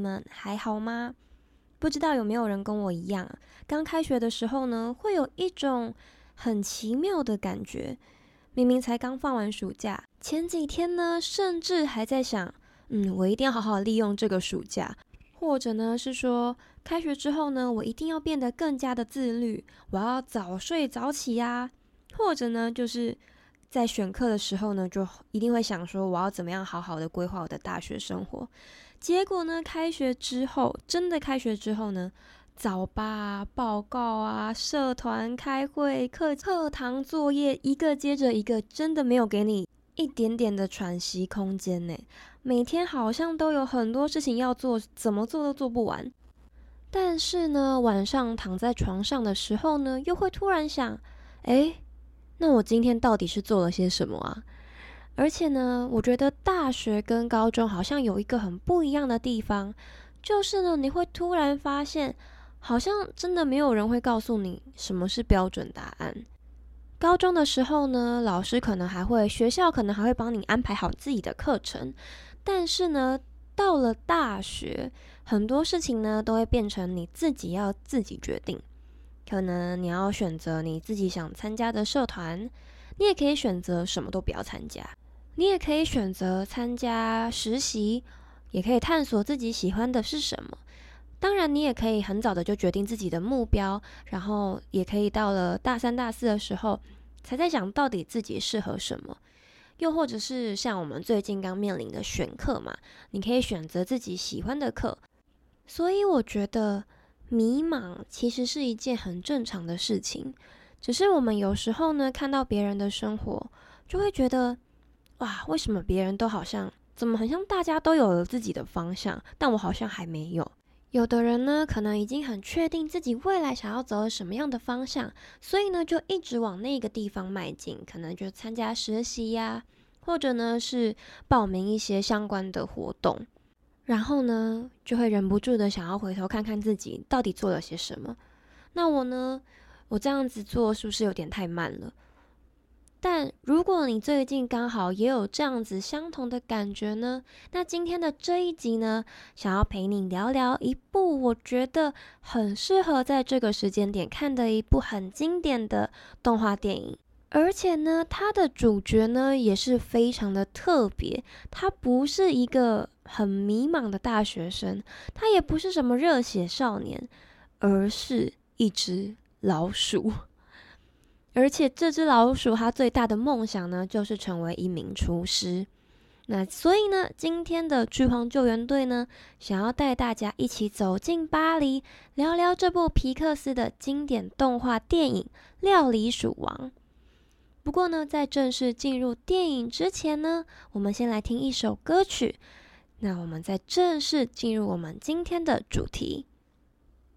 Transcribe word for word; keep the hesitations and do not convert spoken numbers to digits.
们还好吗？不知道有没有人跟我一样，刚开学的时候呢，会有一种很奇妙的感觉。明明才刚放完暑假，前几天呢，甚至还在想，嗯，我一定要好好利用这个暑假，或者呢是说，开学之后呢，我一定要变得更加的自律，我要早睡早起呀、啊，或者呢，就是在选课的时候呢，就一定会想说，我要怎么样好好的规划我的大学生活。结果呢，开学之后，真的开学之后呢，早八啊、报告啊、社团开会、课课堂作业，一个接着一个，真的没有给你一点点的喘息空间呢。每天好像都有很多事情要做，怎么做都做不完。但是呢，晚上躺在床上的时候呢，又会突然想，诶，那我今天到底是做了些什么啊？而且呢，我觉得大学跟高中好像有一个很不一样的地方，就是呢，你会突然发现，好像真的没有人会告诉你什么是标准答案。高中的时候呢，老师可能还会，学校可能还会帮你安排好自己的课程，但是呢，到了大学，很多事情呢都会变成你自己要自己决定。可能你要选择你自己想参加的社团，你也可以选择什么都不要参加。你也可以选择参加实习，也可以探索自己喜欢的是什么。当然，你也可以很早的就决定自己的目标，然后也可以到了大三、大四的时候，才在想到底自己适合什么。又或者是像我们最近刚面临的选课嘛，你可以选择自己喜欢的课。所以我觉得迷茫其实是一件很正常的事情，只是我们有时候呢，看到别人的生活，就会觉得哇，为什么别人都好像，怎么很像大家都有了自己的方向，但我好像还没有。有的人呢，可能已经很确定自己未来想要走什么样的方向，所以呢，就一直往那个地方迈进，可能就参加实习呀、啊，或者呢是报名一些相关的活动，然后呢，就会忍不住的想要回头看看自己到底做了些什么。那我呢，我这样子做是不是有点太慢了？但如果你最近刚好也有这样子相同的感觉呢，那今天的这一集呢，想要陪你聊聊一部我觉得很适合在这个时间点看的一部很经典的动画电影。而且呢，它的主角呢也是非常的特别，他不是一个很迷茫的大学生，他也不是什么热血少年，而是一只老鼠。而且这只老鼠它最大的梦想呢，就是成为一名厨师。那所以呢，今天的剧荒救援队呢，想要带大家一起走进巴黎，聊聊这部皮克斯的经典动画电影《料理鼠王》。不过呢，在正式进入电影之前呢，我们先来听一首歌曲。那我们再正式进入我们今天的主题。